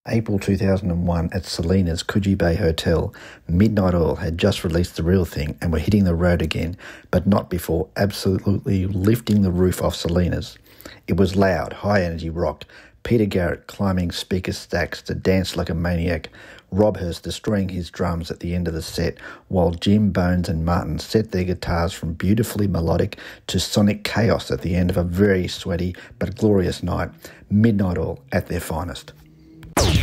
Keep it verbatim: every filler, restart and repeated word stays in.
April two thousand one at Selena's Coogee Bay Hotel, Midnight Oil had just released The Real Thing and were hitting the road again, but not before absolutely lifting the roof off Selena's. It was loud, high-energy rock, Peter Garrett climbing speaker stacks to dance like a maniac, Rob Hurst destroying his drums at the end of the set, while Jim, Bones and Martin set their guitars from beautifully melodic to sonic chaos at the end of a very sweaty but glorious night. Midnight Oil at their finest.